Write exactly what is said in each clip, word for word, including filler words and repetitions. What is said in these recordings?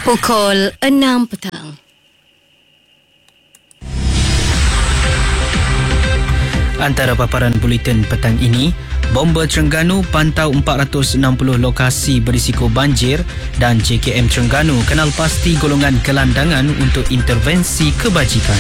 Pukul enam petang. Antara paparan buletin petang ini, bomba Terengganu pantau empat ratus enam puluh lokasi berisiko banjir dan J K M Terengganu kenal pasti golongan gelandangan untuk intervensi kebajikan.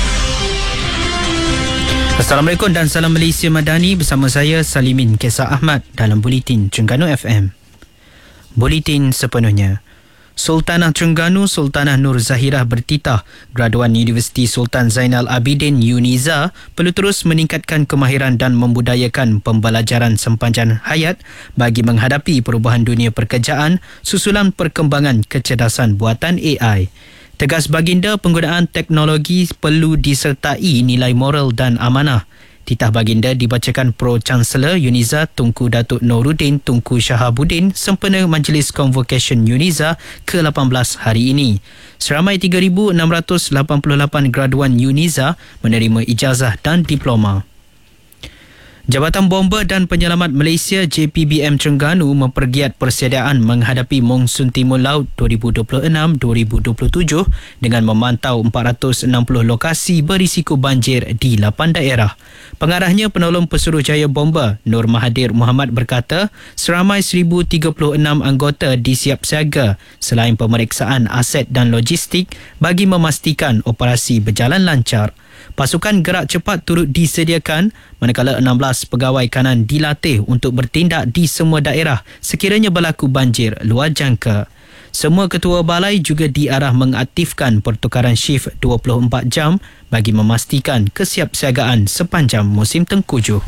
Assalamualaikum dan salam Malaysia Madani, bersama saya Salimin Kesah Ahmad dalam Buletin Terengganu F M. Buletin sepenuhnya. Sultanah Terengganu Sultanah Nur Zahirah bertitah graduan Universiti Sultan Zainal Abidin UNIZA perlu terus meningkatkan kemahiran dan membudayakan pembelajaran sepanjang hayat bagi menghadapi perubahan dunia pekerjaan susulan perkembangan kecerdasan buatan A I. Tegas baginda, penggunaan teknologi perlu disertai nilai moral dan amanah. Titah baginda dibacakan Pro-Chancellor UNIZA Tunku Datuk Noruddin Tunku Shahabuddin sempena Majlis Convocation UNIZA ke lapan belas hari ini. Seramai tiga ribu enam ratus lapan puluh lapan graduan UNIZA menerima ijazah dan diploma. Jabatan Bomba dan Penyelamat Malaysia J P B M Terengganu mempergiat persediaan menghadapi Monsun Timur Laut dua ribu dua puluh enam dua ribu dua puluh tujuh dengan memantau empat ratus enam puluh lokasi berisiko banjir di lapan daerah. Pengarahnya Penolong Pesuruhjaya Bomba Nur Mahathir Mohamad berkata seramai seribu tiga puluh enam anggota disiapsiaga selain pemeriksaan aset dan logistik bagi memastikan operasi berjalan lancar. Pasukan gerak cepat turut disediakan manakala enam belas pegawai kanan dilatih untuk bertindak di semua daerah sekiranya berlaku banjir luar jangka. Semua ketua balai juga diarah mengaktifkan pertukaran shift dua puluh empat jam bagi memastikan kesiapsiagaan sepanjang musim tengkujuh.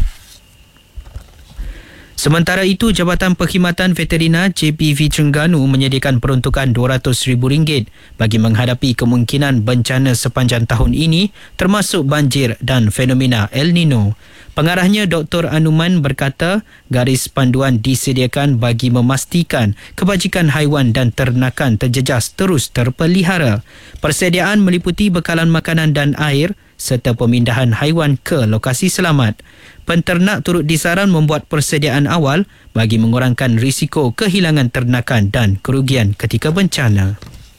Sementara itu, Jabatan Perkhidmatan Veterina J P V Terengganu menyediakan peruntukan dua ratus ribu ringgit bagi menghadapi kemungkinan bencana sepanjang tahun ini termasuk banjir dan fenomena El Nino. Pengarahnya Doktor Anuman berkata garis panduan disediakan bagi memastikan kebajikan haiwan dan ternakan terjejas terus terpelihara. Persediaan meliputi bekalan makanan dan air serta pemindahan haiwan ke lokasi selamat. Penternak turut disaran membuat persediaan awal bagi mengurangkan risiko kehilangan ternakan dan kerugian ketika bencana.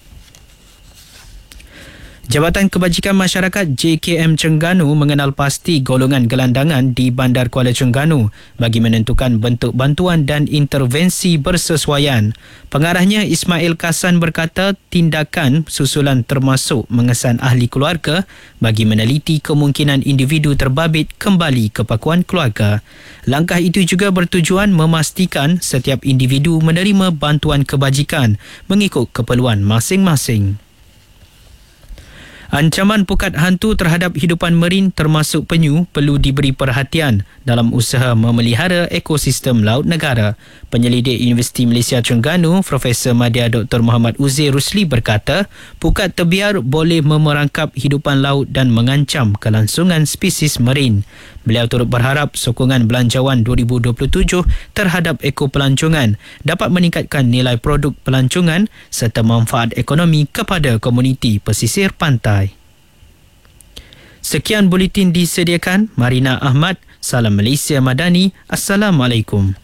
Jabatan Kebajikan Masyarakat J K M Terengganu mengenal pasti golongan gelandangan di Bandar Kuala Terengganu bagi menentukan bentuk bantuan dan intervensi bersesuaian. Pengarahnya Ismail Kasan berkata tindakan susulan termasuk mengesan ahli keluarga bagi meneliti kemungkinan individu terbabit kembali ke pakuan keluarga. Langkah itu juga bertujuan memastikan setiap individu menerima bantuan kebajikan mengikut keperluan masing-masing. Ancaman pukat hantu terhadap hidupan marin termasuk penyu perlu diberi perhatian dalam usaha memelihara ekosistem laut negara. Penyelidik Universiti Malaysia Terengganu, Profesor Madya Doktor Muhammad Uzair Rusli berkata, pukat terbiar boleh memerangkap hidupan laut dan mengancam kelangsungan spesies marin. Beliau turut berharap sokongan belanjawan dua ribu dua puluh tujuh terhadap ekopelancongan dapat meningkatkan nilai produk pelancongan serta manfaat ekonomi kepada komuniti pesisir pantai. Sekian buletin disediakan Marina Ahmad. Salam Malaysia Madani. Assalamualaikum.